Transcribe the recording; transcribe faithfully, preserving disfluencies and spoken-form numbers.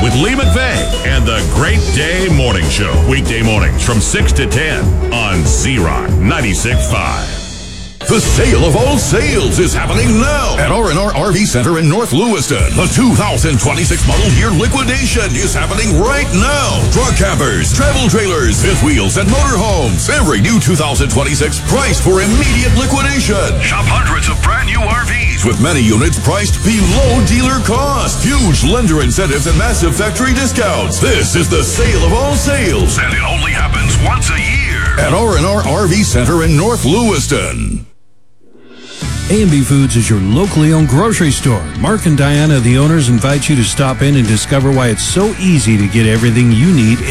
with Lee McVeigh and the Great Day Morning Show. Weekday mornings from six to ten on Z-Rock ninety-six point five. The sale of all sales is happening now at R and R R V Center in North Lewiston. The two thousand twenty-six model year liquidation is happening right now. Truck campers, travel trailers, fifth wheels, and motorhomes. Every new two thousand twenty-six priced for immediate liquidation. Shop hundreds of brand new R Vs with many units priced below dealer cost. Huge lender incentives and massive factory discounts. This is the sale of all sales, and it only happens once a year at R and R R V Center in North Lewiston. A and B Foods is your locally owned grocery store. Mark and Diana, the owners, invite you to stop in and discover why it's so easy to get everything you need